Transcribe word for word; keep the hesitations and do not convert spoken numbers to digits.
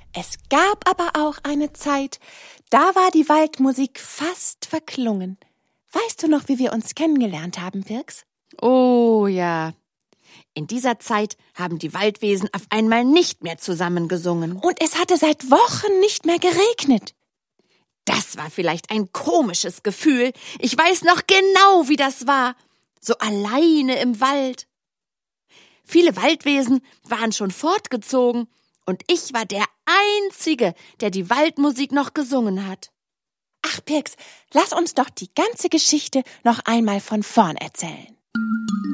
Es gab aber auch eine Zeit, da war die Waldmusik fast verklungen. Weißt du noch, wie wir uns kennengelernt haben, Pirks? Oh ja. In dieser Zeit haben die Waldwesen auf einmal nicht mehr zusammen gesungen. Und es hatte seit Wochen nicht mehr geregnet. Das war vielleicht ein komisches Gefühl. Ich weiß noch genau, wie das war. So alleine im Wald. Viele Waldwesen waren schon fortgezogen und ich war der Einzige, der die Waldmusik noch gesungen hat. Ach, Pirks, lass uns doch die ganze Geschichte noch einmal von vorn erzählen.